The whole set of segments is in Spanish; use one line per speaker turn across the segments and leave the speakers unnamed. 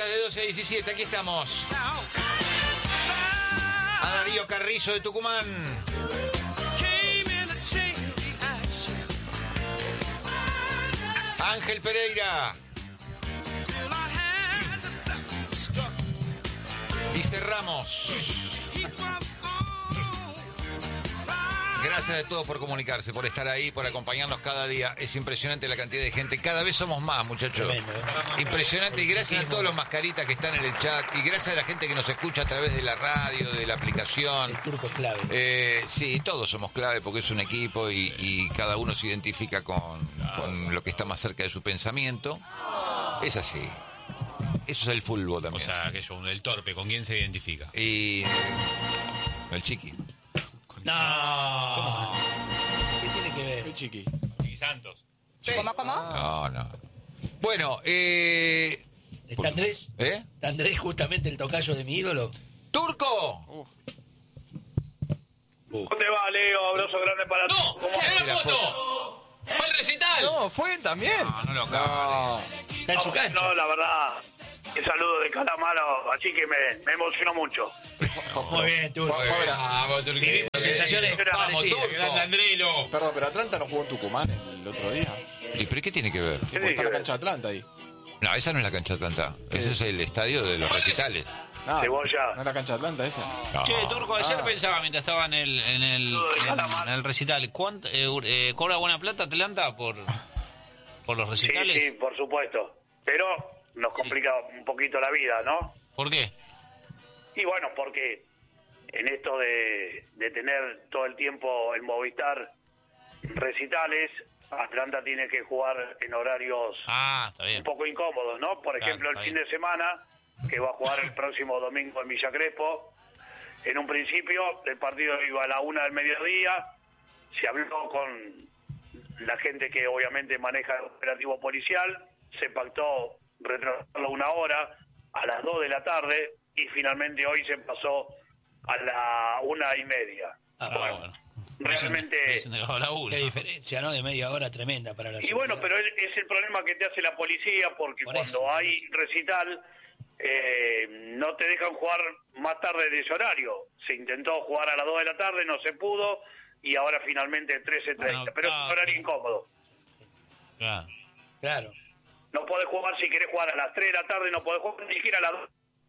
días de 12 a 17, aquí estamos. A Darío Carrizo de Tucumán. Ángel Pereira. Dice Ramos. Gracias a todos por comunicarse, por estar ahí, por acompañarnos cada día. Es impresionante la cantidad de gente. Cada vez somos más, muchachos. Tremendo, ¿eh? Impresionante. Y gracias a todos los mascaritas que están en el chat. Y gracias a la gente que nos escucha a través de la radio, de la aplicación.
El turco es clave.
Sí, todos somos clave porque es un equipo y cada uno se identifica con lo que está más cerca de su pensamiento. Es así. Eso es el fútbol también.
O sea, que yo, el torpe, ¿con quién se identifica?
Y el chiqui.
No. ¿Qué tiene que ver?
¿Qué chiqui?
Chiqui Santos.
¿Cómo?
No. Bueno,
¿Está Andrés? ¿Está Andrés justamente el tocayo de mi ídolo?
¡Turco!
¿Dónde va, Leo? Abrazo grande para
¡No!
todos. ¿Cómo
¡Es la foto! ¡Fue el recital!
No, fue también.
No lo cago.
Está en su cancha.
No, la verdad, el saludo de Calamaro, así que me emocionó mucho.
Muy bien, Turco.
Vamos, Turquía.
Sensaciones parecidas.
Grande Andrelo.
Perdón, pero Atlanta no jugó en Tucumán el otro día.
¿Y pero qué tiene que ver?
Porque está la cancha de Atlanta ahí.
No, esa no es la cancha de Atlanta. Ese es el estadio de los recitales.
No,
Cebolla.
¿no es la cancha de Atlanta esa?
No.
Che, Turco, ayer pensaba mientras estaba en el recital, ¿cuánto cobra buena plata Atlanta por los recitales?
Sí, por supuesto. Pero nos complica un poquito la vida, ¿no?
¿Por qué?
Y bueno, porque en esto de tener todo el tiempo en Movistar recitales, Atlanta tiene que jugar en horarios
Está bien.
un poco incómodos, ¿no? Por ejemplo,
está
el fin
bien.
de semana, que va a jugar el próximo domingo en Villa Crespo. En un principio, el partido iba a la 1 del mediodía. Se habló con la gente que obviamente maneja el operativo policial. Se pactó retrasarlo 1 hora, a las 2 de la tarde, y finalmente hoy se pasó a la 1:30.
Bueno.
Realmente...
Dicen de la
Qué diferencia, ¿no? De media hora tremenda para la
Y bueno,
seguridad.
pero es el problema que te hace la policía, porque
Por
cuando
eso.
hay recital, no te dejan jugar más tarde de ese horario. Se intentó jugar a las 2 de la tarde, no se pudo, y ahora finalmente 13:30.
Bueno,
pero es un horario incómodo.
Claro.
Claro.
No podés jugar, si querés jugar a las 3 de la tarde, no podés jugar ni siquiera a las 2.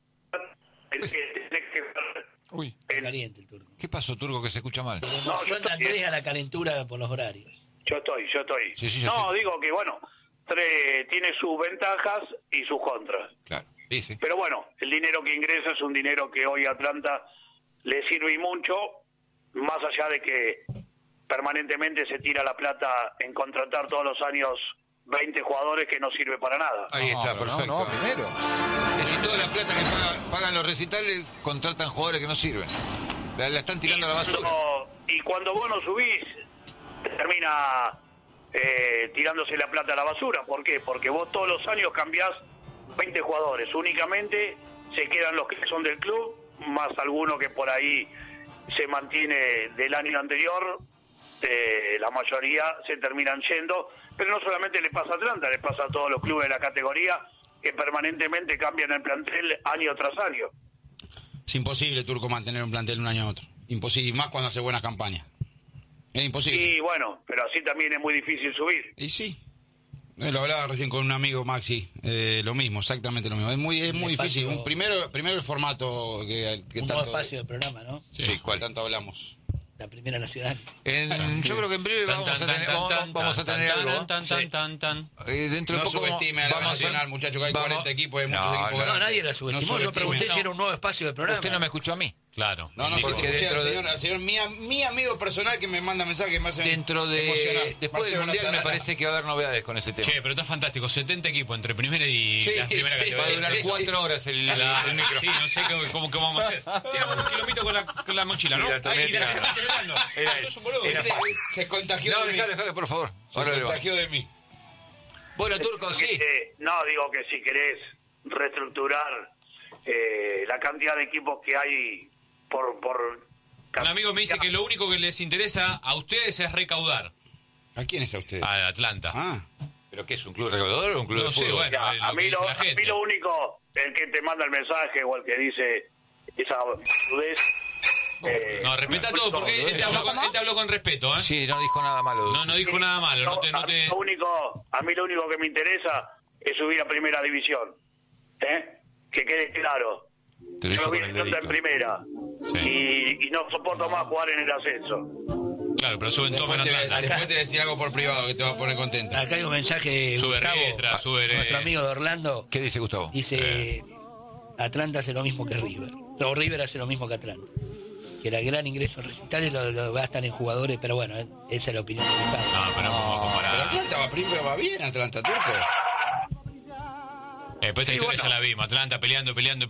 Uy.
Está caliente el Turco.
¿Qué pasó, Turco, que se escucha mal?
La emoción de Andrés a la calentura por los horarios.
Yo estoy.
Sí, yo
No,
sé.
digo que, bueno, tiene sus ventajas y sus contras.
Claro. Sí.
Pero bueno, el dinero que ingresa es un dinero que hoy a Atlanta le sirve y mucho, más allá de que permanentemente se tira la plata en contratar todos los años 20 jugadores que no sirve para nada.
Ahí está,
pero
perfecto.
No, primero.
Es decir, toda la plata que pagan los recitales contratan jugadores que no sirven. La están tirando a la basura.
Y cuando vos no subís, termina tirándose la plata a la basura. ¿Por qué? Porque vos todos los años cambiás 20 jugadores. Únicamente se quedan los que son del club, más alguno que por ahí se mantiene del año anterior. La mayoría se terminan yendo. Pero no solamente le pasa a Atlanta, le pasa a todos los clubes de la categoría que permanentemente cambian el plantel año tras año.
Es imposible, Turco, mantener un plantel de un año a otro. Imposible, y más cuando hace buenas campañas. Es imposible.
Y bueno, pero así también es muy difícil subir.
Y sí. Lo hablaba recién con un amigo, Maxi. Lo mismo, exactamente lo mismo. Es muy difícil. Primero el formato que
Un nuevo
tanto,
espacio del programa, ¿no?
Sí, ¿cuál?
tanto hablamos.
La Primera Nacional.
Yo creo que en breve vamos a tener algo. Dentro de
No
poco
subestime a la
vamos
Nacional, muchachos, que hay 40 equipos, hay muchos equipos
No,
grandes.
nadie la subestimó.
No
Yo pregunté
subestime.
si era un nuevo espacio del programa.
Usted no me escuchó a mí.
Claro.
No,
Porque
escuché
dentro
al señor, mi amigo personal que me manda mensajes que me hacen
Dentro de
emocionar.
después del
Marcelo
mundial me
Nazarana.
parece que va a haber novedades con ese tema.
Che, pero está fantástico. 70 equipos entre primera y
Sí,
la primera
sí,
Va a
categoría.
durar 4 horas el micro.
Sí, no sé cómo vamos a hacer. Tiramos un kilómetro con la mochila, ¿no?
Mira, también
Ahí, la
tira.
gente mirando.
Era
Sos un boludo.
era
¿viste?
Se contagió
No,
de mí.
dejale, por favor.
Se
Ahora le va.
contagió de mí.
Bueno, Turco, sí.
No, digo que si querés reestructurar la cantidad de equipos que hay por
Un amigo me dice que lo único que les interesa a ustedes es recaudar.
¿A quién es a usted?
A Atlanta.
Ah,
¿Pero qué es, un club recaudador o un club
No
de
sé,
fútbol?
bueno.
a
lo que
mí
dice la gente.
lo único el que te manda el mensaje o el que dice esa boludez.
No, respeta todo, porque él te habló con respeto, ¿eh?
Sí, no dijo nada malo.
No dijo nada malo.
A mí lo único que me interesa es subir a primera división. Que quede claro. Yo vi en primera. Sí. Y no soporto más jugar en el ascenso.
Claro, pero suben todo menos
Después te voy a decir algo por privado que te va a poner contento.
Acá hay un mensaje de Gustavo, nuestro amigo de Orlando.
¿Qué dice Gustavo?
Dice, Atlanta hace lo mismo que River. O River hace lo mismo que Atlanta. Que el gran ingreso en recitales lo gastan en jugadores, pero bueno, esa es la opinión de Gustavo.
No, pero no vamos a comparar.
Pero Atlanta va bien, Atlanta, Turco.
Después esta historia ya la vimos. Atlanta peleando. El momento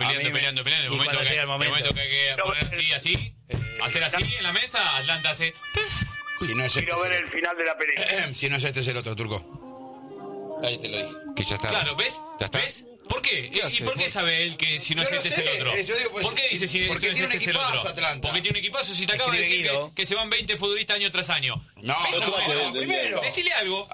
que hay que poner así, hacer así en la mesa, Atlanta hace...
Si no es
quiero ver el final de la película.
Si no es este, es el otro, Turco. Ahí te lo dije.
Que ya está.
Claro, ¿ves?
¿Ya está?
¿Ves? ¿Por qué? ¿Y por qué sabe él que si no es este es el otro? ¿Por qué dice si no es este es el otro?
Atlanta.
Porque tiene un equipazo. Si te acaba de decir que se van 20 futbolistas año tras año.
No, primero.
Decile algo.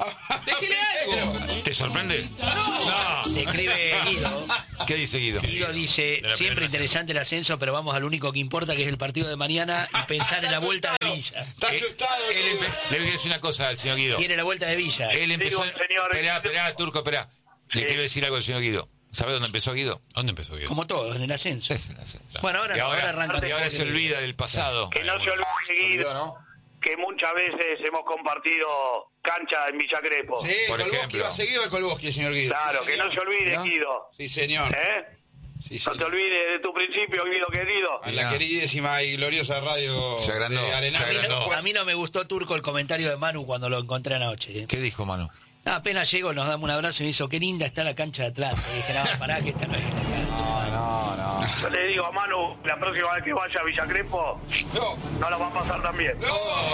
¿Te sorprende?
No.
Te escribe Guido.
¿Qué dice Guido?
Guido dice, siempre interesante el ascenso, pero vamos al único que importa, que es el partido de mañana, y pensar en la vuelta de Villa.
Está asustado.
Le voy a decir una cosa al señor Guido.
Quiere la vuelta de Villa.
Él empezó... Esperá, Turco, esperá. Le quiero decir algo al señor Guido. ¿Sabe dónde empezó Guido?
¿Dónde empezó Guido?
Como todos, en el ascenso.
Es en el ascenso.
Bueno, ahora arranca.
Y ahora se olvida del pasado.
Que no se olvide, Guido, ¿no? Que muchas veces hemos compartido cancha en Villa Crespo.
Sí,
por
Colboschi
ejemplo.
iba seguido al Colboschi, señor Guido.
Claro,
Sí,
que no se olvide,
¿no?
Guido.
Sí, señor. Sí,
No te olvides de tu principio, Guido querido.
En la queridísima y gloriosa radio
Se agrandó,
de Arenal.
se agrandó.
A mí no me gustó, Turco, el comentario de Manu cuando lo encontré anoche.
¿Qué dijo Manu?
No, apenas llego, nos damos un abrazo y me hizo, qué linda está la cancha de Atlanta. Y dije, no, pará, que esta no es la cancha.
No.
Yo le digo a Manu, la próxima vez que vaya a Villa Crespo, no la va a pasar tan bien.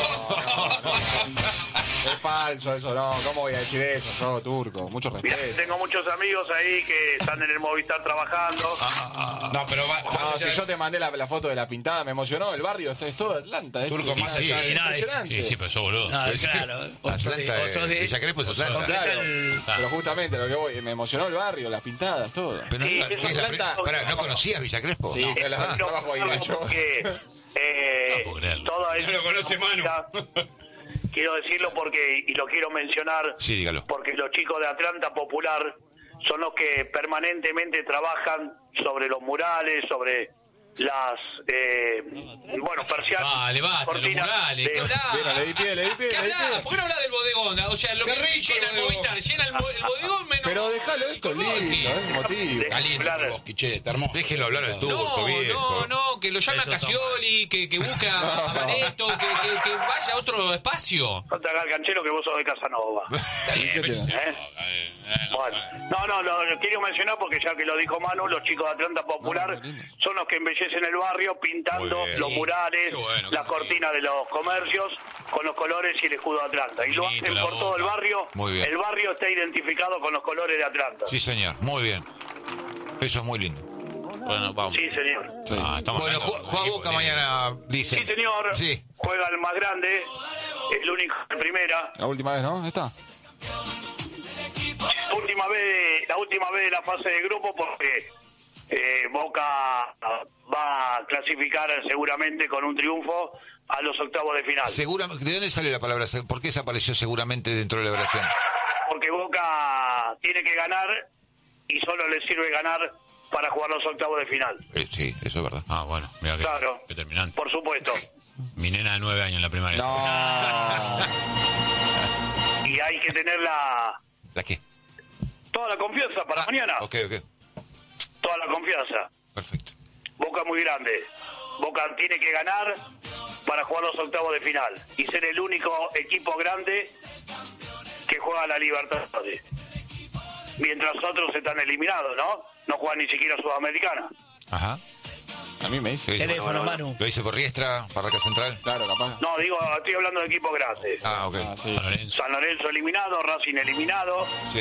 Es falso eso, no. ¿Cómo voy a decir eso? Yo, Turco. Mucho
Mirá,
respeto.
tengo muchos amigos ahí que están en el Movistar trabajando.
No, pero
No, si yo te mandé la foto de la pintada, me emocionó. El barrio es todo Atlanta.
Turco, más allá de...
Impresionante.
Sí, pero sos boludo.
No, claro.
Atlanta, Villa Crespo es Atlanta.
Claro. Pero justamente lo que voy, me emocionó el barrio, las pintadas, todo.
Pero
Sí,
¿qué es la
Atlanta-
Pará, ¿no conocías Villa Crespo?
Sí, que la trabajo ahí, de hecho.
Porque,
No puedo creerlo.
toda
No lo conoce Manu.
Quiero decirlo porque, y lo quiero mencionar,
Sí, dígalo.
porque los chicos de Atlanta Popular son los que permanentemente trabajan sobre los murales, sobre las, persianas.
Vale, basta, los
cortinas
murales.
de-
¿Qué hablás?
Bueno, le di pie.
¿Qué hablás? ¿Por qué no hablas del bodegón? O sea, lo
Qué
que
rico
llena
el
el Movistar, llena el bodegón menos...
Pero déjalo esto lindo, es motivo.
Está lindo el Colboschi, che, está hermoso.
Déjelo hablar al Turco, viejo.
No, que lo llame a Casioli, que busque a Maneto, que vaya a otro espacio.
No te hagas el canchero que vos sos de Casanova.
¿Qué tiene?
Bueno, no, lo quiero mencionar porque ya que lo dijo Manu, los chicos de Atlanta Popular son los que embellecen el barrio pintando
Muy bien.
los murales,
Qué bueno,
las
qué
cortinas de los comercios con los colores y el escudo de Atlanta. Y lo
Bonito
hacen
la
por todo el
boca.
barrio.
Muy bien.
El barrio está identificado con los colores de Atlanta.
Sí, señor. Muy bien. Eso es muy lindo.
Bueno, vamos.
Sí, señor.
Estamos
Bueno,
hablando
juega
de
Boca
equipo,
mañana, dice.
Sí, señor.
Sí.
Juega el más grande, el único de primera.
La última vez, ¿no? ¿Está?
La última vez de la fase de grupo porque Boca va a clasificar seguramente con un triunfo a los octavos de final.
¿De dónde sale la palabra? ¿Por qué desapareció seguramente dentro de la oración?
Porque Boca tiene que ganar y solo le sirve ganar para jugar los octavos de final.
Sí, eso es verdad.
Ah, bueno, mira que
Claro,
determinante.
por supuesto.
Mi nena de 9 años en la primaria.
No.
Y hay que tener
¿La qué?
toda la confianza para mañana.
Ok.
Toda la confianza.
Perfecto.
Boca muy grande. Boca tiene que ganar para jugar los octavos de final y ser el único equipo grande que juega la Libertadores. Mientras otros están eliminados, ¿no? No juegan ni siquiera Sudamericana.
Ajá.
A mí me dice.
Teléfono, Manu.
¿Lo dice por Riestra, Barraca Central?
Claro, capaz.
No, digo, estoy hablando de equipos grandes.
Ah, ok.
Ah, sí.
San Lorenzo.
San Lorenzo eliminado, Racing eliminado,
Sí.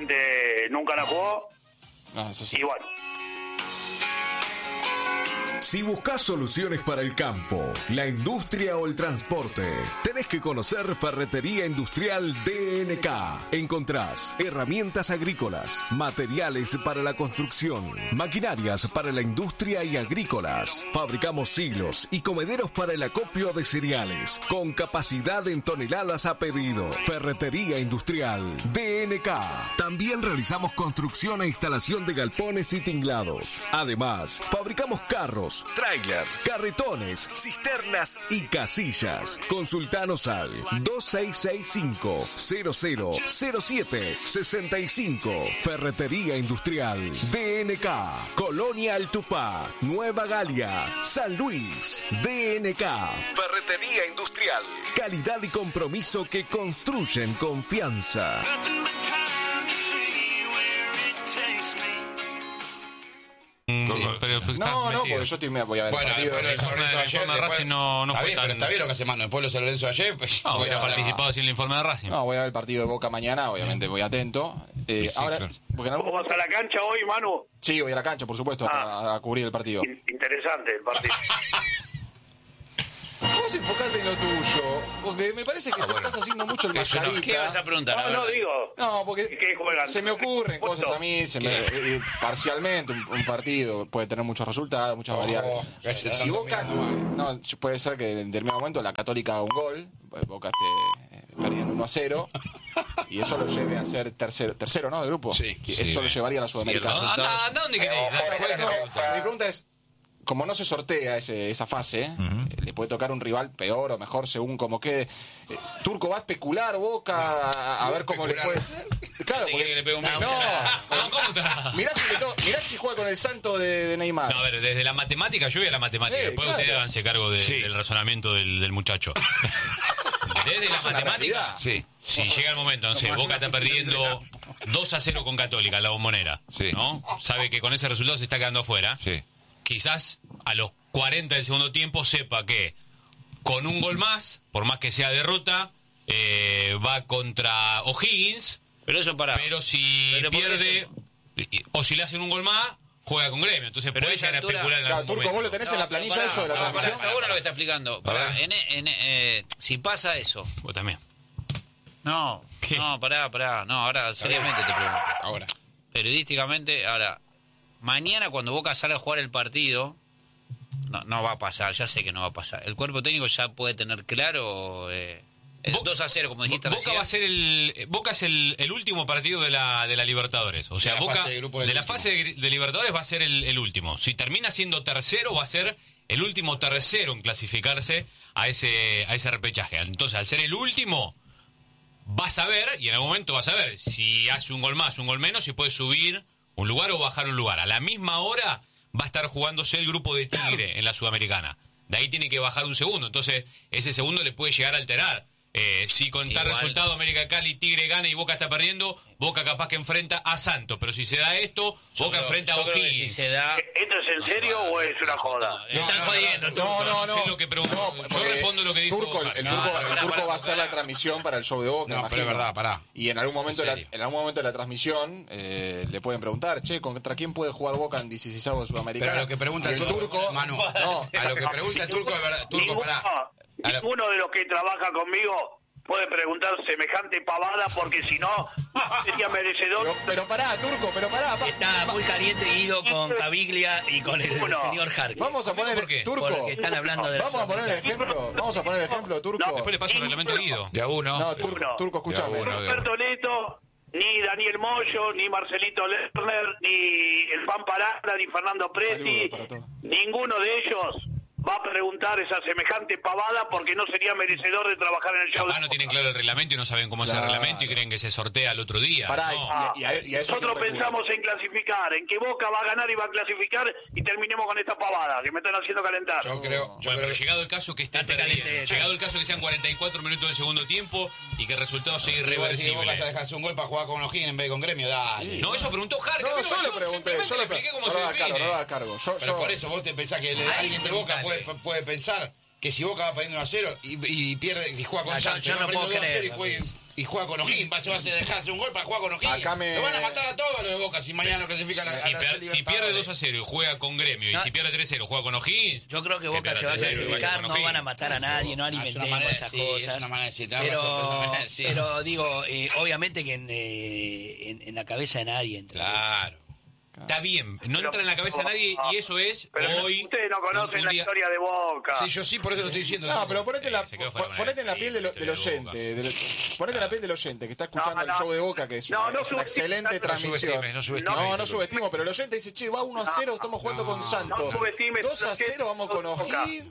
Independiente nunca la jugó,
No, eso sí.
y bueno.
Si buscas soluciones para el campo, la industria o el transporte, tenés que conocer Ferretería Industrial DNK. Encontrás herramientas agrícolas, materiales para la construcción, maquinarias para la industria y agrícolas. Fabricamos silos y comederos para el acopio de cereales, con capacidad en toneladas a pedido. Ferretería Industrial DNK. También realizamos construcción e instalación de galpones y tinglados. Además, fabricamos carros, trailers, carretones, cisternas y casillas. Consultanos al 2665-000765. Ferretería Industrial DNK. Colonia Altupá, Nueva Galia, San Luis. DNK. Ferretería Industrial. Calidad y compromiso que construyen confianza.
Pero
No, porque yo voy a ver el partido.
el informe de Racing no
está
fue
bien,
tan...
pero está bien lo que hace Manu. Después de San Lorenzo de ayer, pues...
No, hubiera participado sin el informe de Racing.
No, voy a ver el partido de Boca mañana, obviamente voy atento. Ahora,
claro.
porque en algún-
¿Vos vas a la cancha hoy, Manu?
Sí, voy a la cancha, por supuesto, a cubrir el partido.
Interesante el partido.
Vos enfocate en lo tuyo, porque me parece que te estás haciendo mucho el mascarita.
¿Qué vas a preguntar? A ver.
No, digo.
No, porque
¿Qué juegan?
se me ocurren cosas a mí, parcialmente un partido puede tener muchos resultados, muchas variables. Si Boca, no, puede ser que en determinado momento la Católica haga un gol, Boca esté perdiendo 1-0, y eso lo lleve a ser tercero, ¿no? De grupo.
Sí,
Y
sí,
eso lo llevaría a la Sudamericana.
Anda donde querés.
Mi pregunta es, como no se sortea esa fase, le puede tocar un rival peor o mejor según como quede. Turco va a especular Boca a ver cómo le puede. Claro, porque
le pega un
no,
¿Cómo está?
mirá si juega con el santo de Neymar.
No, a ver, desde la matemática, yo voy a la matemática. Después
claro.
ustedes háganse cargo del razonamiento del muchacho. Desde la
Es una
matemática,
realidad.
Sí.
si llega el momento, no sé, Boca está perdiendo 2-0 con Católica, la Bombonera,
Sí.
¿no? Sabe que con ese resultado se está quedando afuera.
Sí.
Quizás a los 40 del segundo tiempo sepa que con un gol más, por más que sea derrota, va contra O'Higgins.
Pero eso para.
Pero si pierde, o si le hacen un gol más, juega con Gremio. Entonces
Pero
puede
esa
llegar a
altura-
especular en
Claro,
algún
Turco,
momento.
vos lo tenés en la planilla eso de la transmisión.
Está bueno lo que está explicando. Pará, si pasa eso.
Vos también.
No,
¿Qué?
no, pará. No, ahora seriamente te pregunto.
Ahora.
Periodísticamente, ahora, mañana cuando Boca salga a jugar el partido, no va a pasar, ya sé que no va a pasar. El cuerpo técnico ya puede tener claro 2-0, como dijiste
Boca
recién.
va a ser Boca es el último partido de la Libertadores. O sea,
De la
Boca
fase de grupos
de la
último.
fase de Libertadores va a ser el último. Si termina siendo tercero, va a ser el último tercero en clasificarse a ese repechaje. Entonces, al ser el último, vas a ver, y en algún momento vas a ver si hace un gol más, un gol menos, si puede subir un lugar o bajar un lugar. A la misma hora va a estar jugándose el grupo de Tigre en la Sudamericana. De ahí tiene que bajar un segundo. Entonces, ese segundo le puede llegar a alterar. Si con tal
Igual.
resultado América Cali, Tigre gana y Boca está perdiendo, Boca capaz que enfrenta a Santos. Pero si se da esto, Boca enfrenta a
Yo creo que
O'Higgins.
si se da.
¿Esto es en serio o es una joda?
Están jodiendo.
No.
sé lo que pregunto. Yo respondo lo que dijo
Turco,
Oscar.
el Turco va a hacer la transmisión para el show de Boca.
No, pero es
imagino.
verdad, pará.
Y en algún momento,
En serio.
en algún momento de la transmisión le pueden preguntar, che, ¿contra quién puede jugar Boca en 16avos de Sudamericana?
Pero a lo que pregunta
Y
el Turco, Manu,
no,
a lo que pregunta el Turco, de verdad, Turco, pará.
Ninguno de los que trabaja conmigo puede preguntar semejante pavada porque si no sería merecedor.
pero pará, Turco, pero pará.
Está muy caliente Guido con Caviglia y con el señor Harky.
Vamos a poner
¿Por qué?
Turco.
Porque están hablando de
Vamos a poner el ejemplo. Vamos a poner el ejemplo, Turco.
Después le paso el reglamento a Guido.
De a uno.
No, Turco, escúchame.
De a uno.
Roberto Neto, ni Daniel Moyo, ni Marcelito Lerner, ni el Pan Parada, ni Fernando Presti,
Saludos para todos.
ninguno de ellos va a preguntar esa semejante pavada porque no sería merecedor de trabajar en el show.
Capaz no tienen claro el reglamento y no saben cómo es el
Claro.
reglamento y creen que se sortea al otro día.
Pará,
No.
y a eso
Nosotros
hay que
pensamos en clasificar, en que Boca va a ganar y va a clasificar y terminemos con esta pavada que me están haciendo calentar.
Yo creo,
Bueno,
creo
pero
que-
llegado el caso que esté
Date
perdiendo,
caliente.
llegado el caso que sean 44 minutos del segundo tiempo y que el resultado sea
Igual si Boca se
irreversible.
dejase un gol para jugar con O'Higgins en vez de con Gremio, dale.
No, eso preguntó Jarca.
No,
pero
yo lo pregunté,
simplemente
yo
le
lo pregunté.
expliqué cómo
No
se
lo haga cargo,
define.
no lo haga cargo.
Pero por eso vos te pensás que alguien de Boca puede pensar que si Boca va perdiendo 1-0 y pierde y juega con
No,
Santos,
yo
va
no
perdiendo
puedo
2-0 y
creer.
juega Y juega con O'Higgins, va a dejarse un gol para jugar con O'Higgins. Lo van a matar a todos los de Boca si mañana clasifican
si pierde 2-0 y juega con Gremio, y si pierde 3-0 juega con O'Higgins.
Yo creo que Boca se va a clasificar, no van a matar a nadie, no alimentemos esas cosas.
Es una manera de decir,
pero digo, obviamente que en la cabeza de nadie entra.
Claro.
Está bien, no entra en la cabeza de nadie y eso es
pero
hoy.
Ustedes no conocen la historia de Boca.
Sí, yo sí, por eso lo estoy diciendo.
No, pero ponete en la piel del
historia de
oyente. Ponete en la piel del oyente que está escuchando el show de Boca, que es una excelente transmisión. No subestimo, pero el oyente dice, che, va 1-0, estamos jugando con Santos. 2-0, vamos con O'Higgins.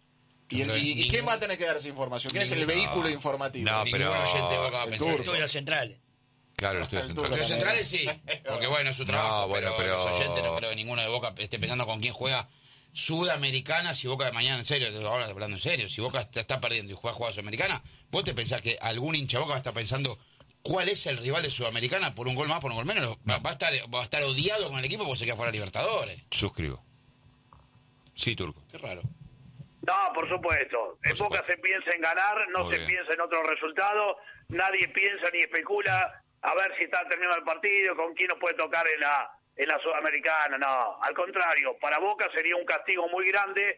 ¿Y quién va a tener que dar esa información? ¿Quién es el vehículo informativo?
No, pero
oyente de Boca va a pensar.
Estudios centrales.
Claro, los estudios centrales.
Los centrales sí, porque bueno, es su trabajo,
pero
los oyentes no creo que ninguno de Boca esté pensando con quién juega Sudamericana, si Boca de mañana, en serio, ahora hablando en serio, si Boca está perdiendo y juega Sudamericana, ¿vos te pensás que algún hincha Boca va a estar pensando cuál es el rival de Sudamericana por un gol más, por un gol menos? No. Va a estar odiado con el equipo porque se queda fuera de Libertadores.
Suscribo. Sí, Turco.
Qué raro.
No, por supuesto. En Boca se piensa en ganar, no se piensa en otro resultado, nadie piensa ni especula a ver si está terminando el partido, con quién nos puede tocar en la Sudamericana. No, al contrario, para Boca sería un castigo muy grande,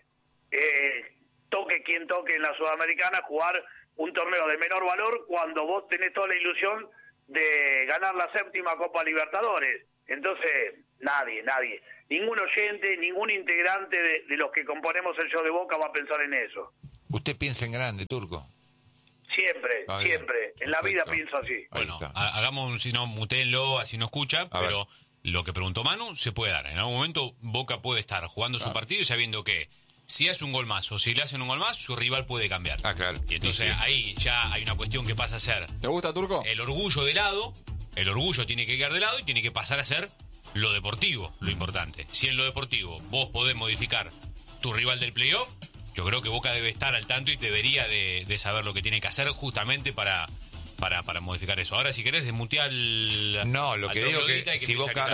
toque quien toque en la Sudamericana, jugar un torneo de menor valor cuando vos tenés toda la ilusión de ganar la 7ª Copa Libertadores. Entonces, nadie, ningún oyente, ningún integrante de los que componemos el show de Boca va a pensar en eso.
¿Usted piensa en grande, Turco?
Siempre. En la vida pienso así.
Bueno, hagamos si no, mutéenlo, así no escucha, pero lo que preguntó Manu se puede dar. En algún momento Boca puede estar jugando su partido y sabiendo que si hace un gol más o si le hacen un gol más, su rival puede cambiar.
Claro.
Y entonces ahí ya hay una cuestión que pasa a ser...
¿Te gusta, Turco?
El orgullo de lado, el orgullo tiene que quedar de lado y tiene que pasar a ser lo deportivo, lo importante. Si en lo deportivo vos podés modificar tu rival del playoff, yo creo que Boca debe estar al tanto y debería de saber lo que tiene que hacer justamente para modificar eso. Ahora, si querés, desmutear
No, lo que digo que si Boca...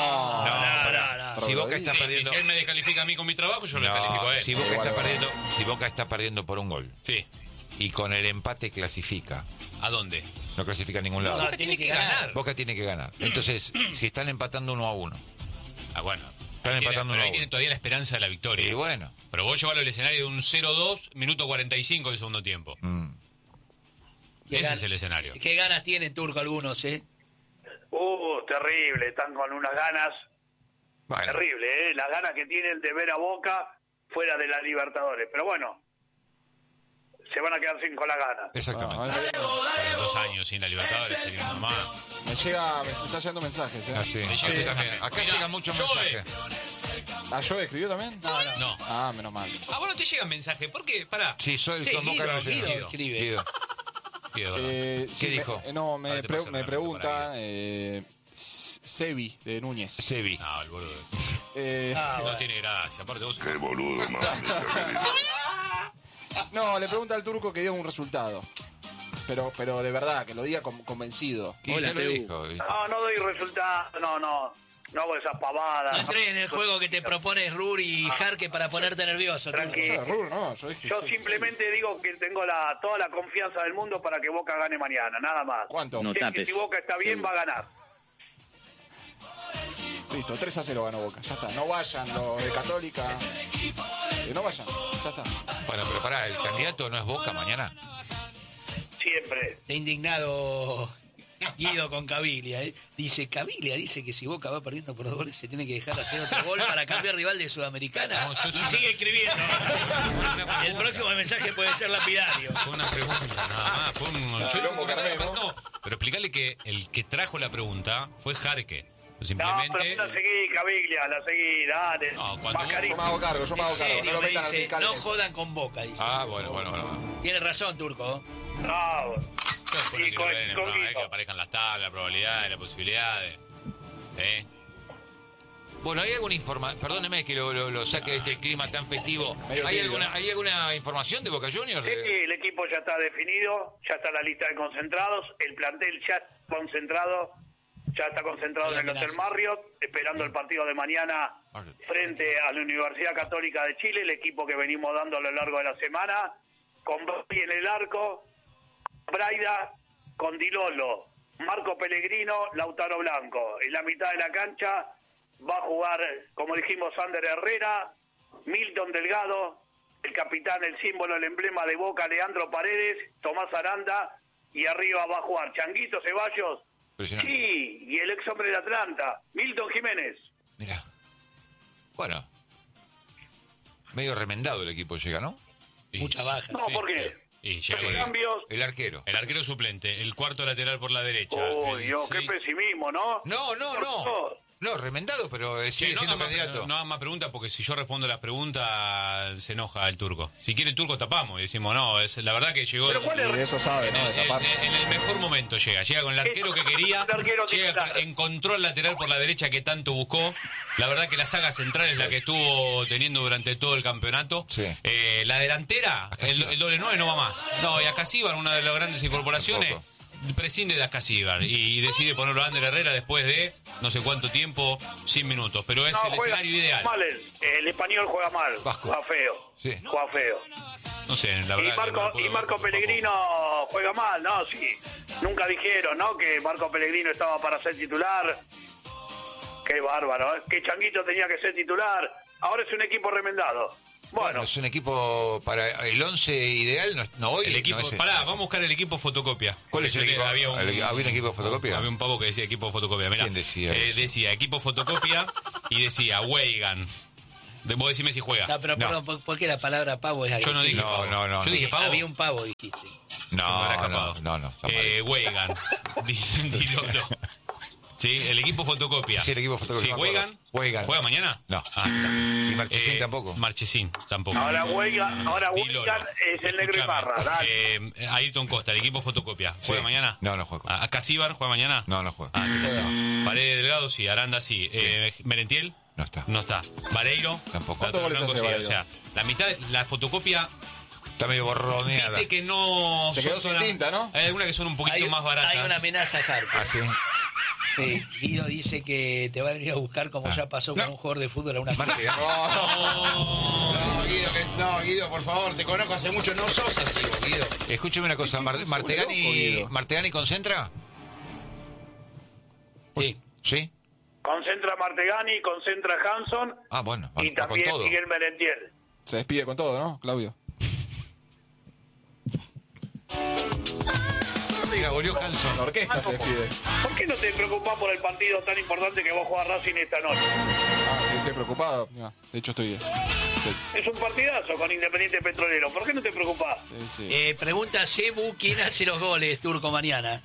Si Boca está perdiendo...
Si él me descalifica a mí con mi trabajo, yo lo descalifico a él.
Si Boca está perdiendo por un gol.
Sí.
Y con el empate clasifica.
¿A dónde?
No clasifica a ningún lado.
Boca tiene que ganar.
Boca tiene que ganar. Entonces, si están empatando 1-1.
Bueno.
Están empatando 1-1.
Ahí tienen todavía la esperanza de la victoria.
Y bueno.
Pero vos llevarlo al escenario de un 0-2, minuto 45 del segundo tiempo. Ese es el escenario.
¿Qué ganas tienen, Turco, algunos,
Terrible. Están con unas ganas terrible, las ganas que tienen de ver a Boca fuera de la Libertadores. Pero bueno, se van a quedar sin con las ganas.
Exactamente.
2 años sin la Libertadores sería nomás.
Me está llegando mensajes,
Sí, también. Acá llegan muchos mensajes.
¿Joe escribió también?
No.
Menos mal.
Bueno, te llegan mensajes. ¿Por qué? Pará.
Sí, soy con Boca no llega.
Escribe.
¿Qué dijo?
Me preguntan Sebi de Núñez.
Sebi.
No, el boludo. No tiene gracia. Aparte vos...
Qué boludo,
No, le pregunta al Turco que diga un resultado. Pero de verdad, que lo diga convencido.
Hola, te dijo.
No doy resultado, no hago esas pavadas.
No entré en el juego que te propone Ruri y Jarque para ponerte nervioso.
Tranquilo.
Yo
simplemente digo que tengo toda la confianza del mundo para que Boca gane mañana, nada más.
¿Cuánto?
No tapes. Si Boca está bien, va a ganar.
Listo, 3-0 ganó Boca, ya está. No vayan los de Católica. No vayan, ya está.
Bueno, pero pará, ¿el candidato no es Boca mañana?
Siempre.
Está indignado Guido con Caviglia. Caviglia dice que si Boca va perdiendo por 2 goles se tiene que dejar hacer otro gol para cambiar rival de Sudamericana. Y sigue escribiendo. El próximo mensaje puede ser lapidario.
Fue una pregunta, nada más. Pero explicarle que el que trajo la pregunta fue Jarque. Simplemente...
No, pero la seguí, Caviglia, dale.
Yo me hago cargo, no lo metan al fiscal.
No jodan con Boca, dice.
Bueno.
Tiene razón, Turco.
No.
Que aparezcan las tablas, las probabilidades, las posibilidades.
Bueno, ¿hay alguna información? Perdóneme que lo saque de este clima tan festivo. ¿Hay alguna información de Boca Juniors?
Sí, el equipo ya está definido, ya está la lista de concentrados, el plantel ya está concentrado en el Hotel Marriott, esperando el partido de mañana frente a la Universidad Católica de Chile, el equipo que venimos dando a lo largo de la semana, con Bobby en el arco, Braida, con Di Lolo, Marco Pellegrino, Lautaro Blanco. En la mitad de la cancha va a jugar, como dijimos, Ander Herrera, Milton Delgado, el capitán, el símbolo, el emblema de Boca, Leandro Paredes, Tomás Aranda, y arriba va a jugar Changuito Ceballos, sí, y el ex hombre de Atlanta, Milton Jiménez.
Mira. Bueno. Medio remendado el equipo llega, ¿no?
Mucha baja.
No, ¿por qué?
Y llega
Porque cambios.
El arquero.
el arquero suplente, el cuarto lateral por la derecha.
Oh, Dios, qué pesimismo, ¿no?
No. No, remendado, pero sigue siendo candidato.
No hagas más preguntas porque si yo respondo las preguntas se enoja el turco. Si quiere el turco tapamos y decimos, no, es la verdad que llegó...
Pero ¿cuál es?
Y eso sabe, ¿no? De tapar.
En el mejor momento llega con el arquero que quería, encontró el lateral por la derecha que tanto buscó. La verdad que la saga central es la que estuvo teniendo durante todo el campeonato.
Sí.
La delantera, el doble 9 no va más. No, y Acasíbar, una de las grandes incorporaciones, prescinde de Acasíbar y decide ponerlo a Ander Herrera después de no sé cuánto tiempo, 100 minutos. Pero es el escenario ideal.
Mal, el español juega mal,
Vasco.
juega feo.
Sí.
Juega feo.
No sé, la verdad.
Y Marco Pellegrino juega mal, ¿no? Sí. Nunca dijeron, ¿no? Que Marco Pellegrino estaba para ser titular. Qué bárbaro, ¿eh? Que Changuito tenía que ser titular. Ahora es un equipo remendado. Bueno,
es un equipo para el 11 ideal, no hoy.
El equipo,
no es
vamos a buscar el equipo fotocopia.
¿Cuál es el equipo? ¿Había un equipo de fotocopia?
Había un pavo que decía equipo fotocopia. Mirá,
¿Quién decía eso?
decía equipo fotocopia y decía Weigan. Vos decime si juega.
No, pero perdón, ¿por qué la palabra pavo es
Yo no dije
No,
pavo.
no, no.
Yo dije pavo.
Había un pavo, dijiste.
No.
Weigan. Di Lolo. Sí, el equipo fotocopia.
Sí, el equipo fotocopia.
Sí, Weigan. ¿Juega mañana?
No.
Ah, está.
Y Marchesín tampoco.
Marchesín tampoco.
ahora
Di
Weigan
Lolo.
es el negro
Escuchame,
Ibarra. Dale.
Ayrton Costa, el equipo fotocopia. ¿Juega
Sí.
mañana?
No juega.
¿Acasíbar juega mañana?
No juega.
Paredes Delgado sí, Aranda sí. Merentiel
No está.
no está. Vareiro
Tampoco.
Lautaro
¿Cuántos goles
Blanco,
hace
sí.
Vareiro?
O sea, la mitad de la fotocopia,
Está medio borroneada.
viste que no
Se quedó
son
sin tinta, ¿no?
Hay algunas que son un poquito más baratas.
Hay una amenaza, Carlos.
Ah, sí.
Sí, Guido dice que te va a venir a buscar como ya pasó con un jugador de fútbol a una
Marte,
No, Guido, por favor, te conozco hace mucho, no sos así, Guido.
Escúcheme una cosa, ¿Martegani concentra?
Sí.
¿Sí?
Concentra Martegani, concentra Hanson
Ah, bueno,
y
va con
también
todo.
Miguel Merentiel.
Se despide con todo, ¿no, Claudio?
Diga, volvió Hanson.
La orquesta se despide.
¿Por qué no te preocupás por el partido tan importante que va a jugar Racing esta noche?
Estoy preocupado. Mira, de hecho estoy...
Es un partidazo con Independiente Petrolero. ¿Por qué no te preocupás?
sí.
Pregunta Cebu, ¿quién hace los goles, Turco, mañana?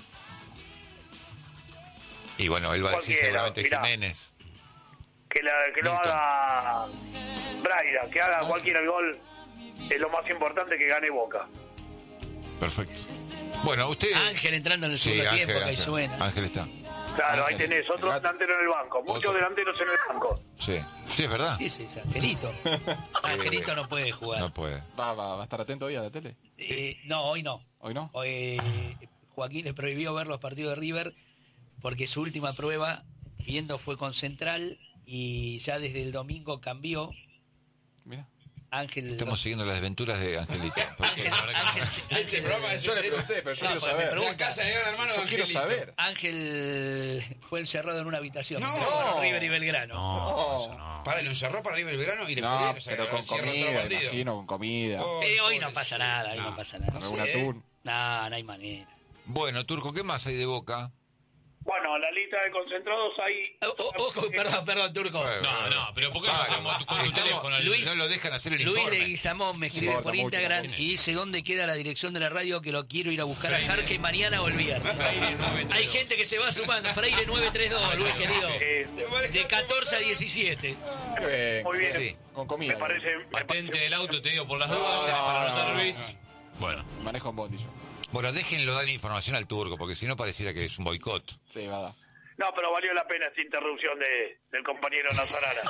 Y bueno, él va a decir
Cualquiera,
seguramente
mirá.
Jiménez.
Que lo
Milton.
haga Braida, que haga cualquiera el gol. Es lo más importante, que gane Boca.
Perfecto. Bueno, usted...
Ángel entrando en el segundo tiempo, que ahí suena.
Ángel está.
Claro, ahí
Ángel.
tenés otro delantero en el banco. Muchos
Otro.
delanteros en el banco.
Sí, es verdad.
Sí, sí, Angelito. Angelito no puede jugar.
No puede.
¿Va a estar atento hoy a la tele?
No, hoy no.
¿Hoy no?
Hoy, Joaquín le prohibió ver los partidos de River porque su última prueba, viendo, fue con Central y ya desde el domingo cambió.
Mira.
Ángel.
Estamos siguiendo las desventuras de Angelito.
Este programa
Yo le pregunté, pero yo quiero saber.
La casa de Gran Hermano de
Yo quiero
Angelito.
saber.
Ángel fue encerrado en una habitación.
No.
Con River y Belgrano.
No, eso no.
Para, lo encerró para River Belgrano y le fue
No,
bien, o sea,
pero con
cierra todo el
comida,
partido.
imagino, con comida.
Oh,
Hoy no pasa nada, hoy no pasa nada.
Algún
sé,
atún.
No, no hay manera.
Bueno, Turco, ¿qué más hay de Boca?
Bueno, la lista de concentrados hay...
Perdón, Turco.
No, pero ¿por qué no hacemos con tu
Estamos-
teléfono?
Luis-
no lo dejan hacer el
Luis
informe.
de Guizamón me escribe
Importa
por
mucho,
Instagram
¿no?
y dice dónde queda la dirección de la radio, que lo quiero ir a buscar
Freire.
a Jarque mañana o el viernes.
Freire 932.
Hay gente que se va sumando. Freire 932, Luis querido. De 14 a 17.
Qué bien.
Muy bien.
Sí.
Con comida.
Me parece...
Patente del auto, te digo por las dudas, para anotar, Luis. Bueno.
Manejo en bondi yo.
Bueno, déjenlo dar información al Turco, porque si no pareciera que es un boicot.
Sí, va a dar.
No, pero valió la pena esta interrupción del compañero Nazarana.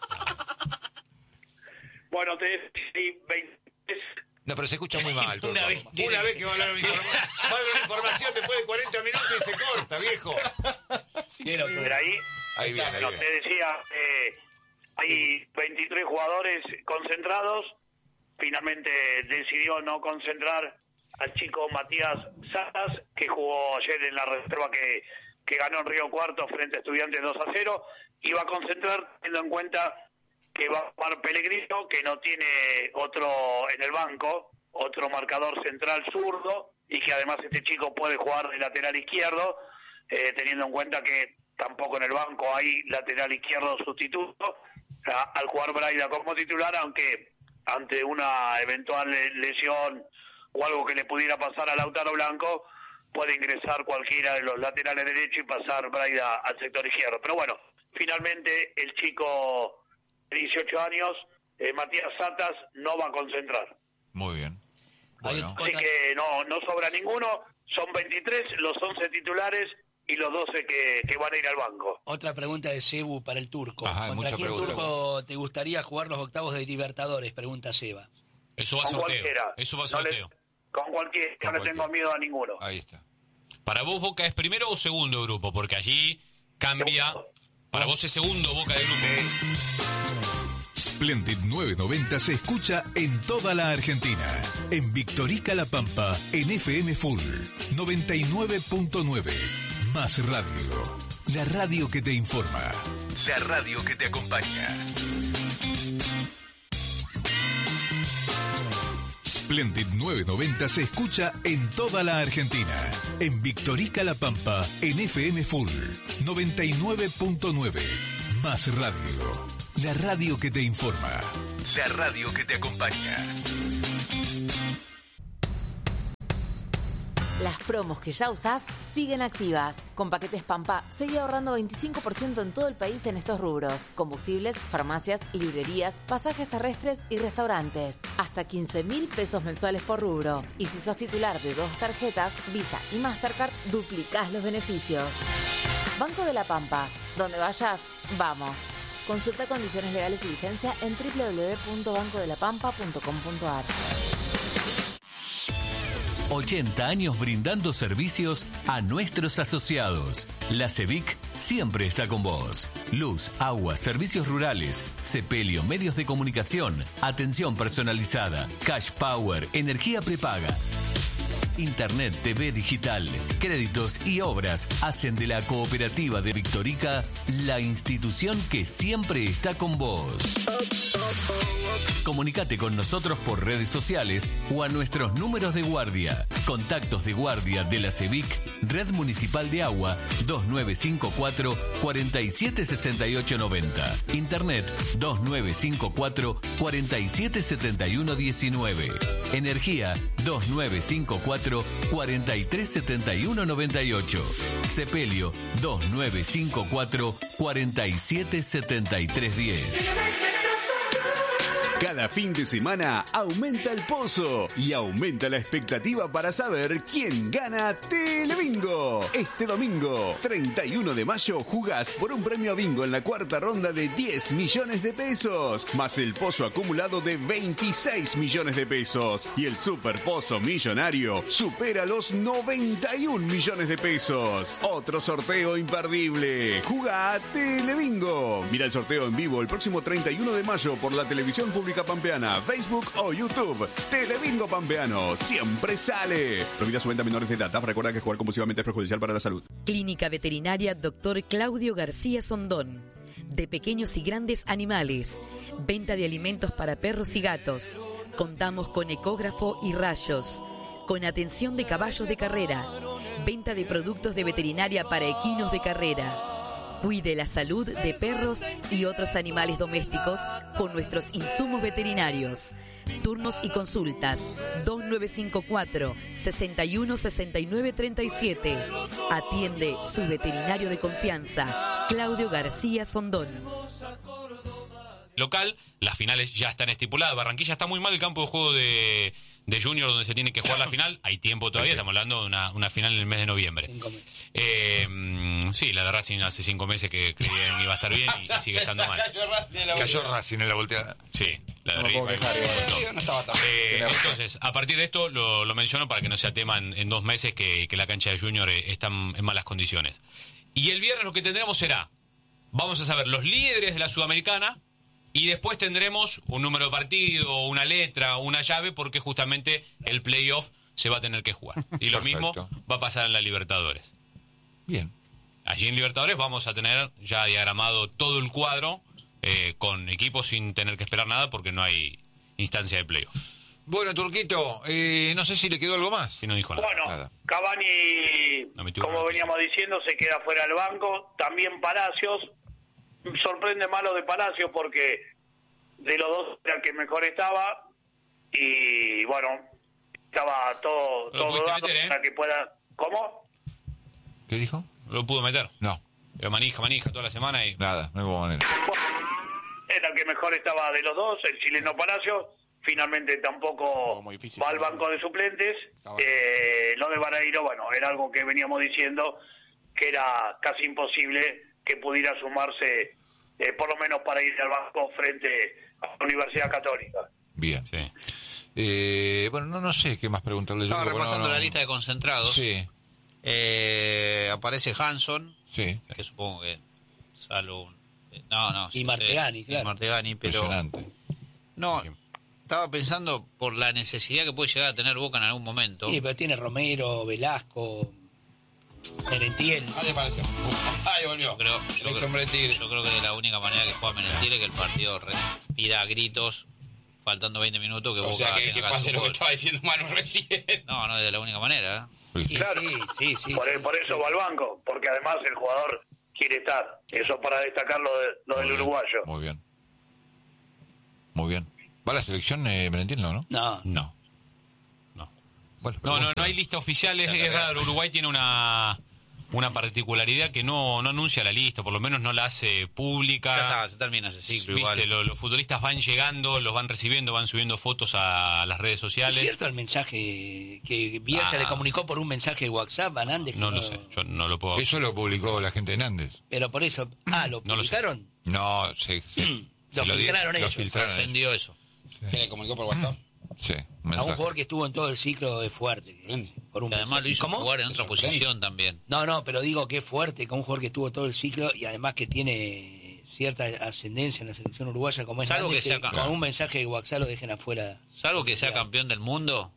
Bueno, te decí 23.
No, pero se escucha muy mal, Turco.
Una vez
que va a hablar una información después de 40 minutos y se corta, viejo.
Pero ahí,
Ahí viene, ahí
no,
viene.
te decía, hay 23 jugadores concentrados. Finalmente decidió no concentrar al chico Matías Satas, que jugó ayer en la reserva que ganó en Río Cuarto frente a Estudiantes 2-0, y va a concentrar teniendo en cuenta que va a jugar Pellegrino, que no tiene otro en el banco, otro marcador central zurdo, y que además este chico puede jugar de lateral izquierdo, teniendo en cuenta que tampoco en el banco hay lateral izquierdo sustituto, al jugar Braida como titular, aunque ante una eventual lesión o algo que le pudiera pasar a Lautaro Blanco, puede ingresar cualquiera de los laterales derechos y pasar Braida al sector izquierdo. Pero bueno, finalmente el chico de 18 años, Matías Satas, no va a concentrar.
Muy bien. Bueno.
Así que no sobra ninguno, son 23 los 11 titulares y los 12 que van a ir al banco.
Otra pregunta de Cebu para el turco.
Ajá,
¿Contra quién
pregunta.
turco te gustaría jugar los octavos de Libertadores? Pregunta Seba.
Eso va a
Con
sorteo.
cualquiera.
Eso va a
No
sorteo.
con cualquiera, no le tengo miedo a ninguno.
Ahí está.
Para vos, Boca es primero o segundo grupo, porque allí cambia.
Segundo.
Para vos es segundo Boca de grupo.
Splendid 990 se escucha en toda la Argentina. En Victorica La Pampa, en FM Full 99.9. Más radio. La radio que te informa. La radio que te acompaña. Splendid 990 se escucha en toda la Argentina. En Victorica La Pampa, en FM Full 99.9. Más radio. La radio que te informa. La radio que te acompaña.
Las promos que ya usás siguen activas. Con paquetes Pampa, seguí ahorrando 25% en todo el país en estos rubros. Combustibles, farmacias, librerías, pasajes terrestres y restaurantes. Hasta 15.000 pesos mensuales por rubro. Y si sos titular de 2 tarjetas, Visa y Mastercard, duplicás los beneficios. Banco de la Pampa. Donde vayas, vamos. Consulta condiciones legales y vigencia en www.bancodelapampa.com.ar.
80 años brindando servicios a nuestros asociados. La CEVIC siempre está con vos. Luz, agua, servicios rurales, sepelio, medios de comunicación, atención personalizada, cash power, energía prepaga. Internet, TV digital, créditos y obras hacen de la Cooperativa de Victorica la institución que siempre está con vos. Comunicate con nosotros por redes sociales o a nuestros números de guardia. Contactos de guardia de la CEVIC, Red Municipal de Agua, 2954 476890. Internet 2954 477119. Energía 2954 437198. Sepelio 2954 477310.
Cada fin de semana aumenta el pozo y aumenta la expectativa para saber quién gana Telebingo. Este domingo, 31 de mayo, jugás por un premio a bingo en la cuarta ronda de 10 millones de pesos, más el pozo acumulado de 26 millones de pesos. Y el super pozo millonario supera los 91 millones de pesos. Otro sorteo imperdible. Jugá Telebingo. Mira el sorteo en vivo el próximo 31 de mayo por la televisión pública pampeana, Facebook o YouTube. Telebingo Pampeano siempre sale. Prohibida su venta a menores de edad. Recuerda que jugar compulsivamente es perjudicial para la salud.
Clínica Veterinaria Dr. Claudio García Sondón. De pequeños y grandes animales. Venta de alimentos para perros y gatos. Contamos con ecógrafo y rayos. Con atención de caballos de carrera. Venta de productos de veterinaria para equinos de carrera. Cuide la salud de perros y otros animales domésticos con nuestros insumos veterinarios. Turnos y consultas 2954 616937. Atiende su veterinario de confianza, Claudio García Sondón.
Local, las finales ya están estipuladas. Barranquilla está muy mal el campo de juego de Junior donde se tiene que jugar la final. Hay tiempo todavía, estamos hablando de una final en el mes de noviembre. Sí, la de Racing hace 5 meses que creían que iba a estar bien y sigue estando mal.
Cayó Racing en la volteada.
Sí, la de River. Entonces, a partir de esto lo menciono para que no sea tema en 2 meses que la cancha de Junior está en malas condiciones. Y el viernes lo que tendremos será, vamos a saber los líderes de la Sudamericana. Y después tendremos un número de partido, una letra, una llave, porque justamente el playoff se va a tener que jugar. Y lo mismo va a pasar en la Libertadores.
Bien.
Allí en Libertadores vamos a tener ya diagramado todo el cuadro con equipos sin tener que esperar nada porque no hay instancia de playoff.
Bueno, Turquito, no sé si le quedó algo más.
Si no dijo nada.
Bueno,
Nada.
Cavani, como veníamos diciendo, se queda fuera del banco. También Palacios. Sorprende malo de Palacios porque de los dos era el que mejor estaba. Y bueno, estaba todo dando para que pueda... ¿Cómo?
¿Qué dijo?
¿No lo pudo meter?
No.
Manija toda la semana y...
Nada, no hay como manera.
Era el que mejor estaba de los dos, el chileno Palacios. Finalmente tampoco va al banco de suplentes. Lo de Barairo, bueno, era algo que veníamos diciendo, que era casi imposible que pudiera sumarse, por lo menos para ir al banco frente a la Universidad Católica.
Bien. Sí. Bueno, no sé qué más preguntarle.
Estaba repasando la lista de concentrados.
Sí.
Aparece Hanson.
Sí.
Que supongo que salvo...
Y Martegani, claro.
Y Martegani, pero...
Impresionante.
No... Estaba pensando por la necesidad que puede llegar a tener Boca en algún momento.
Sí, pero tiene Romero, Velasco, Merentiel.
Ahí volvió.
Yo creo que la única manera que juega Merentiel es que el partido pida a gritos, faltando 20 minutos, que Boca...
O sea, que pase lo que
gol.
estaba diciendo Manu recién.
No, es de la única manera.
Claro, sí. Por eso va al banco, porque además el jugador quiere estar. Eso para destacar lo del uruguayo.
Muy bien. ¿Va a la selección Merentiel, no?
No.
Bueno,
No hay lista oficial, es raro. Uruguay tiene una particularidad que no anuncia la lista, por lo menos no la hace pública.
Ya está, se termina ese ciclo.
¿Viste? Los futbolistas van llegando, los van recibiendo, van subiendo fotos a las redes sociales.
¿Es cierto el mensaje que Bielsa le comunicó por un mensaje de WhatsApp a Nández?
No lo sé, yo no lo puedo...
Eso lo publicó la gente de Nández.
Pero por eso... ¿lo publicaron?
No, sí.
Lo filtraron ellos.
Trascendió eso.
¿Qué le comunicó por WhatsApp?
Sí,
a un jugador que estuvo en todo el ciclo es fuerte. Por un
además lo hizo jugar en otra posición también.
No, pero digo que es fuerte, con un jugador que estuvo todo el ciclo y además que tiene cierta ascendencia en la selección uruguaya, como es Nández, que con un mensaje de WhatsApp lo dejen afuera.
Salvo que sea campeón del mundo.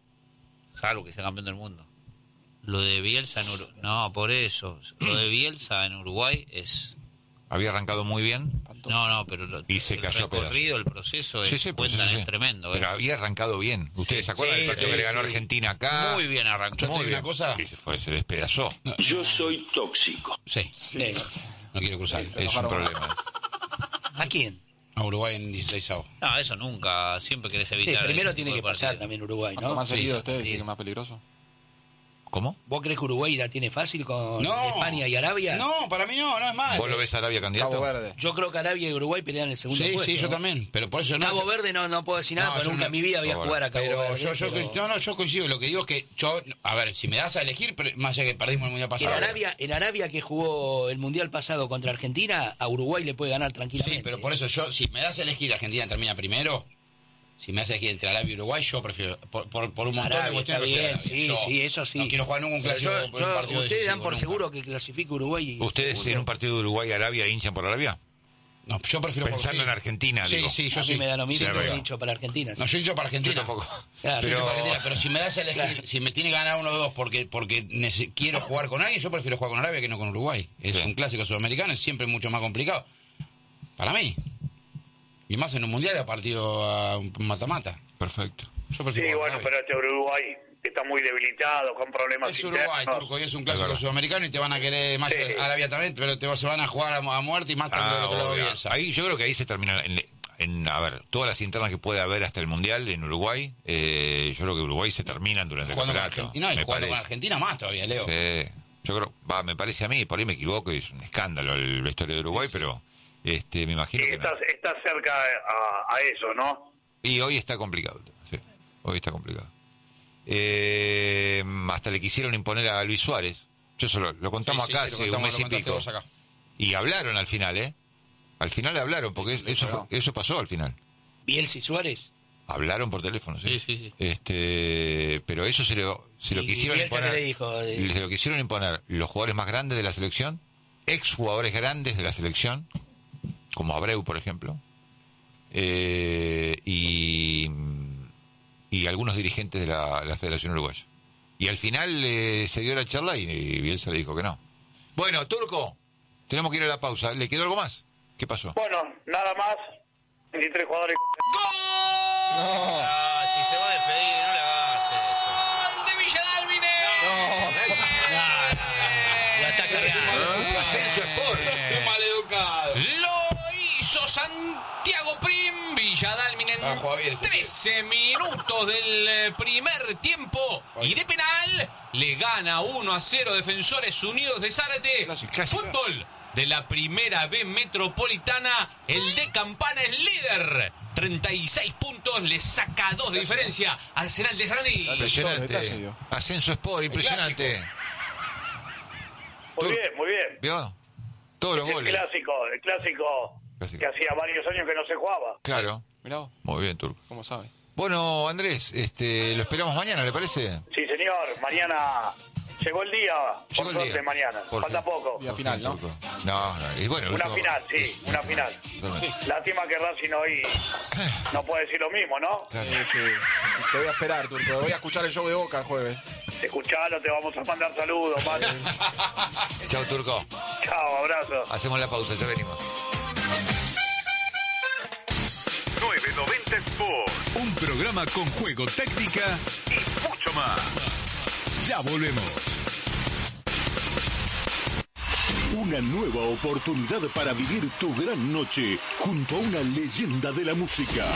Lo de Bielsa en Uruguay... No, por eso. Lo de Bielsa en Uruguay es...
Había arrancado muy bien.
No, pero
y se cayó
el recorrido, el proceso es tremendo.
Pero había arrancado bien. ¿Ustedes se acuerdan del partido que le ganó Argentina acá?
Muy bien arrancó.
Muy bien.
Una cosa...
Y se despedazó.
Yo soy tóxico.
Sí. No quiero cruzar.
Es un problema.
¿A quién?
A Uruguay en 16avos.
No, eso nunca. Siempre querés evitar.
Primero tiene que pasar también Uruguay, ¿no?
¿Más seguido ustedes dicen que es más peligroso?
¿Cómo?
¿Vos crees que Uruguay la tiene fácil con España y Arabia?
No, para mí no es mal.
¿Vos lo ves a Arabia candidato?
Cabo Verde.
Yo creo que Arabia y Uruguay pelean el segundo puesto.
Sí, yo también. Pero por eso
Cabo Verde no puedo decir nada, porque nunca en mi vida voy a jugar a Cabo Verde.
Yo coincido. Lo que digo es que a ver, si me das a elegir, más allá que perdimos el Mundial pasado.
El Arabia que jugó el Mundial pasado contra Argentina, a Uruguay le puede ganar tranquilamente.
Sí, pero por eso si me das a elegir, Argentina termina primero. Si me hace elegir entre Arabia y Uruguay, yo prefiero, por un montón
Arabia,
de cuestiones,
bien, sí, eso sí.
No quiero jugar nunca un clásico por un partido
ustedes dan por
nunca.
seguro que clasifica Uruguay.
¿Ustedes en un partido de Uruguay-Arabia hinchan por Arabia?
No, yo prefiero
pensando en Argentina, digo.
Sí, yo
a mí me da lo mismo,
Sí,
he dicho para Argentina.
No, yo he dicho para Argentina.
Yo tampoco.
Claro,
pero si me das a elegir, si me tiene que ganar uno o dos porque quiero jugar con alguien, yo prefiero jugar con Arabia que no con Uruguay. Es un clásico sudamericano, es siempre mucho más complicado. Para mí. Y más en un mundial a partido a un mata-mata.
Perfecto.
Sí, bueno, pero este Uruguay está muy debilitado, con problemas
Es Uruguay,
internos.
Turco, y es un clásico sudamericano y te van a querer más Arabia también, pero se van a jugar a muerte y más cuando el otro lado Bielsa.
Ahí, yo creo que ahí se termina a ver, todas las internas que puede haber hasta el Mundial en Uruguay, yo creo que Uruguay se terminan durante el campeonato.
Y jugando con Argentina más todavía, Leo.
Sí, yo creo, me parece a mí, por ahí me equivoco, es un escándalo la historia de Uruguay, pero me imagino que
está cerca a eso, ¿no?
Y hoy está complicado, sí, hoy está complicado. Hasta le quisieron imponer a Luis Suárez, yo eso lo contamos acá hace un mes y pico, y hablaron al final, al final hablaron, porque eso pasó al final.
¿Bielsa y Suárez?
Hablaron por teléfono, sí.
Sí.
Pero eso se lo quisieron imponer.
¿Qué le dijo?
Se lo quisieron imponer los jugadores más grandes de la selección, exjugadores grandes de la selección, como Abreu, por ejemplo, y algunos dirigentes de la Federación Uruguaya. Y al final se dio la charla y Bielsa le dijo que no. Bueno, Turco, tenemos que ir a la pausa. ¿Le quedó algo más? ¿Qué pasó?
Bueno, nada más. 23 jugadores.
No, si se va a despedir, no le hagas eso.
¡Gol de Villa Dálmine!
La está cargando.
Ascenso Sport.
Qué maleducado.
Lo hizo Santiago Prim. Villa Dálmine en 13 minutos del primer tiempo. Y de penal le gana 1-0 Defensores Unidos de Zárate. Fútbol de la Primera B Metropolitana. El de Campana es líder. 36 puntos, le saca 2 de diferencia. Arsenal de Sarandí.
Impresionante. Ascenso Sport, impresionante.
Muy bien.
¿Vio? Todos los goles.
El clásico que hacía varios años que no se jugaba.
Claro.
Mirá vos,
Muy bien, Turco.
¿cómo sabe?
Bueno, Andrés, lo esperamos mañana, ¿le parece?
Sí, señor. Mañana llegó el día.
Llegó el
Por suerte,
día.
mañana. Falta poco.
Y al final, ¿no?
Turco. No. Y bueno,
Una final, sí. Una final.
Totalmente.
Lástima que Racing hoy no puede decir lo mismo, ¿no?
Claro.
Sí. Te voy a esperar, Turco. Voy a escuchar el show de Boca el jueves.
Escuchalo, te vamos a mandar saludos, Mate.
Chao, Turco.
Chao, abrazo.
Hacemos la pausa, ya venimos.
990 Sport. Un programa con juego, técnica y mucho más. Ya volvemos. Una nueva oportunidad para vivir tu gran noche junto a una leyenda de la música.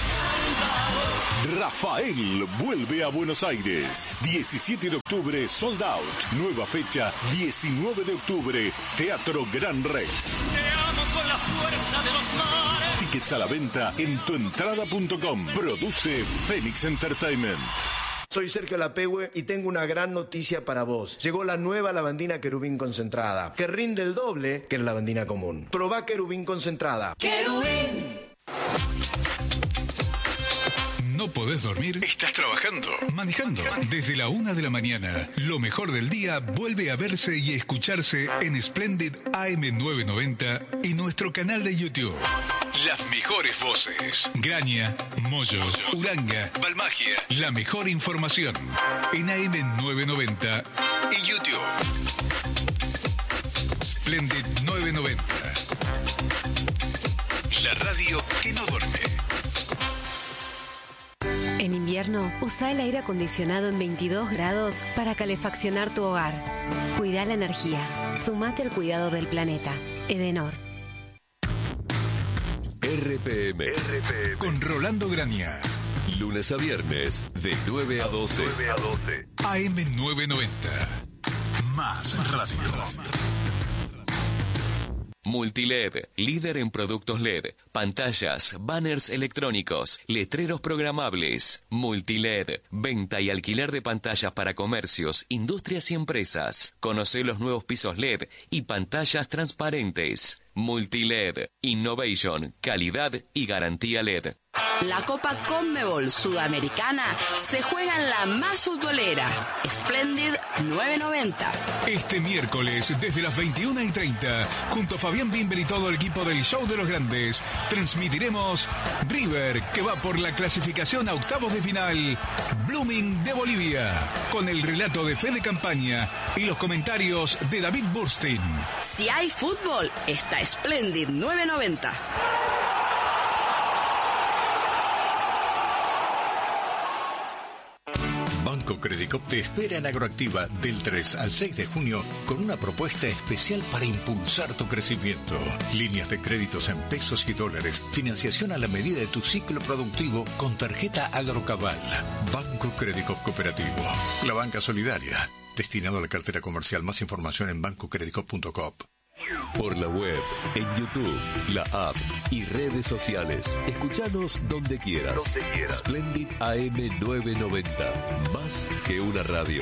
Rafael vuelve a Buenos Aires. 17 de octubre, sold out. Nueva fecha, 19 de octubre, Teatro Gran Rex.
Con la fuerza de los mares.
Tickets a la venta en tuentrada.com. Produce Phoenix Entertainment.
Soy Sergio Lapehue y tengo una gran noticia para vos. Llegó la nueva lavandina Querubín concentrada, que rinde el doble que la lavandina común. Probá Querubín concentrada.
Querubín.
¿No podés dormir? ¿Estás trabajando? ¿Manejando? Desde la 1 de la mañana, lo mejor del día vuelve a verse y escucharse en Splendid AM990 y nuestro canal de YouTube. Las mejores voces. Graña, Moyo, Uranga, Balmagia. La mejor información en AM990 y YouTube. Splendid 990. La radio que no duerme.
En invierno, usa el aire acondicionado en 22 grados para calefaccionar tu hogar. Cuida la energía. Sumate al cuidado del planeta. Edenor.
RPM.
Con Rolando Graña.
Lunes a viernes, de 9 a 12.
AM990. Más radio.
Multiled, líder en productos LED, pantallas, banners electrónicos, letreros programables. Multiled, venta y alquiler de pantallas para comercios, industrias y empresas. Conoce los nuevos pisos LED y pantallas transparentes. Multiled, innovation, calidad y garantía LED.
La Copa Conmebol Sudamericana se juega en la más futbolera, Splendid 990.
Este miércoles, desde las 21:30, junto a Fabián Bimber y todo el equipo del Show de los Grandes, transmitiremos River, que va por la clasificación a octavos de final, Blooming de Bolivia, con el relato de Fede Campaña y los comentarios de David Burstein.
Si hay fútbol, está Splendid 990.
Banco Credicop te espera en Agroactiva del 3 al 6 de junio con una propuesta especial para impulsar tu crecimiento. Líneas de créditos en pesos y dólares, financiación a la medida de tu ciclo productivo con tarjeta Agrocabal. Banco Credicop Cooperativo, la banca solidaria, destinado a la cartera comercial. Más información en bancocredicop.com.
Por la web, en YouTube, la app y redes sociales. Escuchanos donde quieras. Splendid AM990. Más que una radio.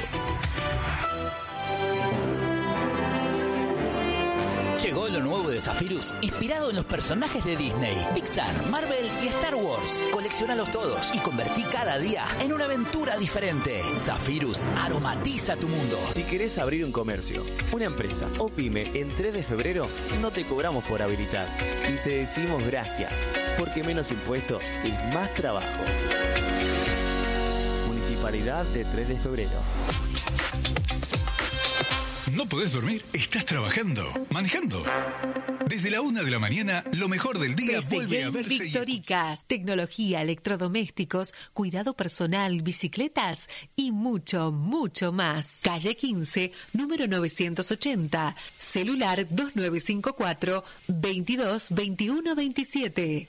Llegó lo nuevo de Zephyrus, inspirado en los personajes de Disney, Pixar, Marvel y Star Wars. Colecciónalos todos y convertí cada día en una aventura diferente. Zephyrus aromatiza tu mundo.
Si querés abrir un comercio, una empresa o pyme, en 3 de febrero no te cobramos por habilitar. Y te decimos gracias, porque menos impuestos es más trabajo. Municipalidad de 3 de febrero.
¿No podés dormir? ¿Estás trabajando? ¿Manejando? Desde la 1 de la mañana, lo mejor del día vuelve a verse.
Victoricas, tecnología, electrodomésticos, cuidado personal, bicicletas y mucho, mucho más. Calle 15, número 980. Celular 2954-222127.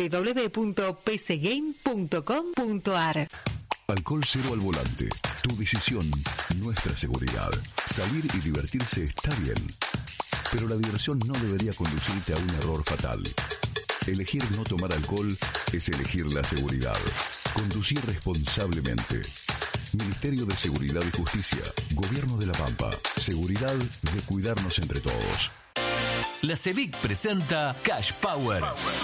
www.pcgame.com.ar.
Alcohol cero al volante. Tu decisión, nuestra seguridad. Salir y divertirse está bien, pero la diversión no debería conducirte a un error fatal. Elegir no tomar alcohol es elegir la seguridad. Conducir responsablemente. Ministerio de Seguridad y Justicia. Gobierno de La Pampa. Seguridad de cuidarnos entre todos.
La CEVIC presenta Cash Power.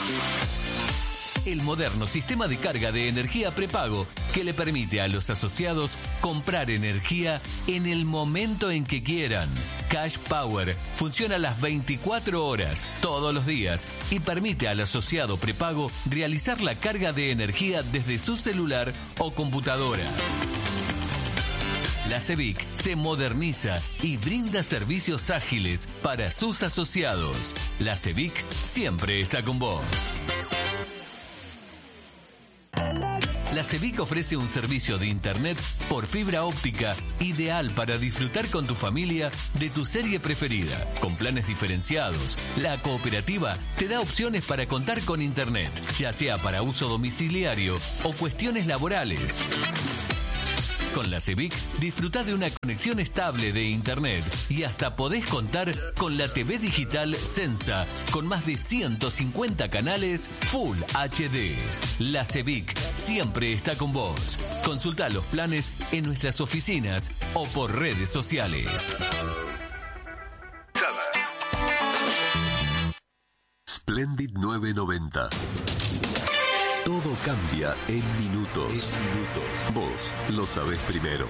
El moderno sistema de carga de energía prepago que le permite a los asociados comprar energía en el momento en que quieran. Cash Power funciona las 24 horas, todos los días, y permite al asociado prepago realizar la carga de energía desde su celular o computadora. La CEVIC se moderniza y brinda servicios ágiles para sus asociados. La CEVIC siempre está con vos. La CEVIC ofrece un servicio de internet por fibra óptica ideal para disfrutar con tu familia de tu serie preferida. Con planes diferenciados, la cooperativa te da opciones para contar con internet, ya sea para uso domiciliario o cuestiones laborales. Con la CEVIC disfruta de una conexión estable de internet y hasta podés contar con la TV digital Sensa con más de 150 canales Full HD. La CEVIC siempre está con vos. Consulta los planes en nuestras oficinas o por redes sociales.
Splendid 990. Todo cambia en minutos. Vos lo sabés primero.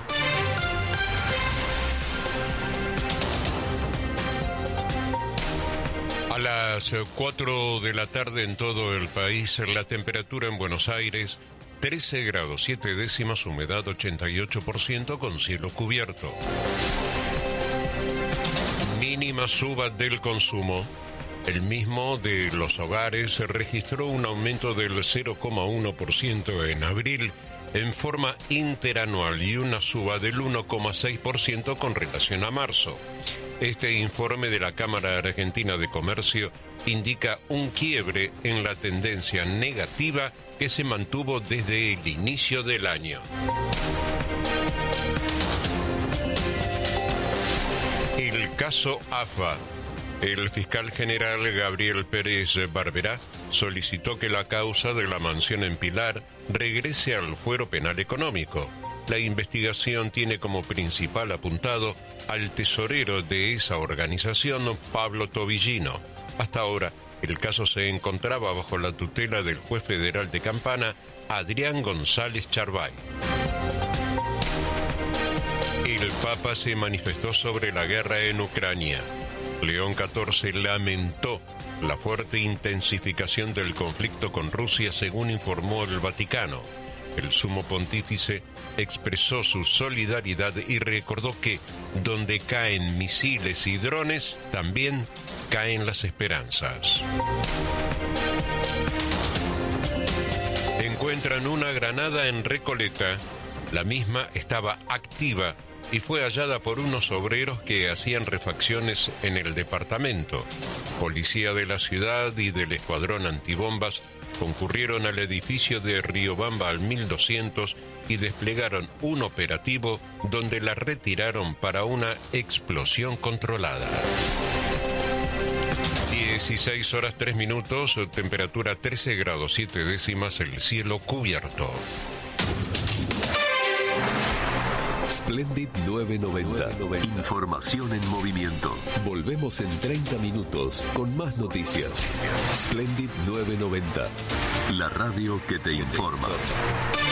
A las 4 de la tarde en todo el país, la temperatura en Buenos Aires, 13 grados 7 décimas, humedad 88% con cielo cubierto. Mínima suba del consumo. El mismo de los hogares registró un aumento del 0,1% en abril en forma interanual y una suba del 1,6% con relación a marzo. Este informe de la Cámara Argentina de Comercio indica un quiebre en la tendencia negativa que se mantuvo desde el inicio del año. El caso AFA. El fiscal general Gabriel Pérez Barberá solicitó que la causa de la mansión en Pilar regrese al fuero penal económico. La investigación tiene como principal apuntado al tesorero de esa organización, Pablo Tobillino. Hasta ahora, el caso se encontraba bajo la tutela del juez federal de Campana, Adrián González Charbay. El Papa se manifestó sobre la guerra en Ucrania. León XIV lamentó la fuerte intensificación del conflicto con Rusia, según informó el Vaticano. El sumo pontífice expresó su solidaridad y recordó que donde caen misiles y drones, también caen las esperanzas. Encuentran una granada en Recoleta. La misma estaba activa y fue hallada por unos obreros que hacían refacciones en el departamento. Policía de la ciudad y del escuadrón antibombas concurrieron al edificio de Riobamba al 1200 y desplegaron un operativo donde la retiraron para una explosión controlada. 16 horas 3 minutos, temperatura 13 grados 7 décimas, el cielo cubierto.
Splendid 990. Información en movimiento. Volvemos en 30 minutos con más noticias. Splendid 990. La radio que te informa.